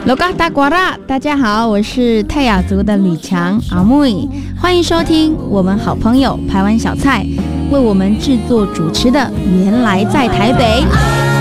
罗嘎达瓜拉，大家好，我是泰雅族的吕强阿木，欢迎收听我们好朋友台湾小菜为我们制作主持的《原来在台北》。